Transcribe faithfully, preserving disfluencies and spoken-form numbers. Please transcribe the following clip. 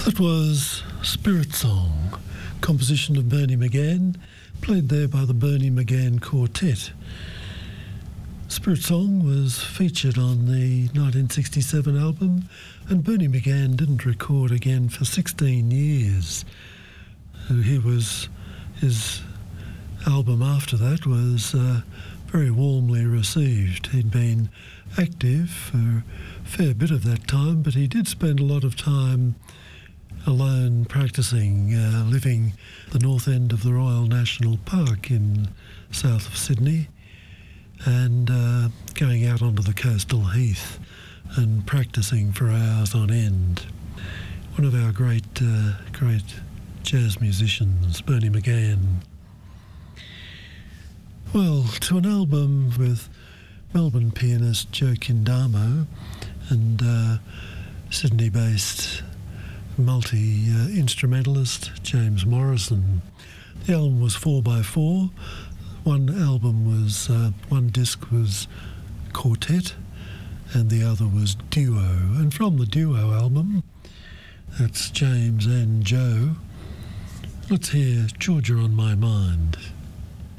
That was Spirit Song, composition of Bernie McGann, played there by the Bernie McGann Quartet. Spirit Song was featured on the nineteen sixty-seven album, and Bernie McGann didn't record again for sixteen years. He was, his album after that was uh, very warmly received. He'd been active for a fair bit of that time, but he did spend a lot of time alone practising, uh, living the north end of the Royal National Park in south of Sydney, and uh, going out onto the coastal heath and practising for hours on end. One of our great, uh, great jazz musicians, Bernie McGann. Well, to an album with Melbourne pianist Joe Kindamo and uh, Sydney-based multi-instrumentalist uh, James Morrison. The album was four by four. One album was, uh, one disc was quartet and the other was duo. And from the duo album, that's James and Joe, let's hear Georgia on My Mind.